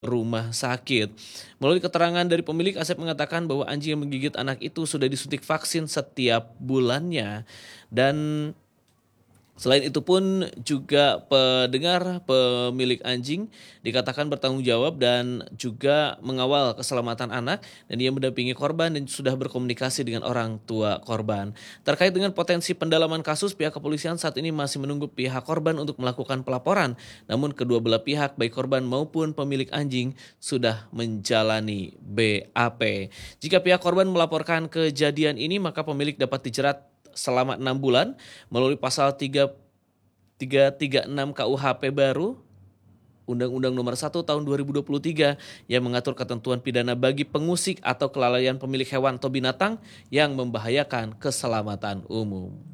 rumah sakit. Melalui keterangan dari pemilik, Asep mengatakan bahwa anjing yang menggigit anak itu sudah disuntik vaksin setiap bulannya. Dan selain itu pun juga pemilik anjing dikatakan bertanggung jawab dan juga mengawal keselamatan anak, dan dia mendampingi korban dan sudah berkomunikasi dengan orang tua korban. Terkait dengan potensi pendalaman kasus, pihak kepolisian saat ini masih menunggu pihak korban untuk melakukan pelaporan. Namun kedua belah pihak baik korban maupun pemilik anjing sudah menjalani BAP. Jika pihak korban melaporkan kejadian ini, maka pemilik dapat dijerat selama 6 bulan melalui pasal 336 KUHP baru, Undang-Undang Nomor 1 Tahun 2023, yang mengatur ketentuan pidana bagi pengusik atau kelalaian pemilik hewan atau binatang yang membahayakan keselamatan umum.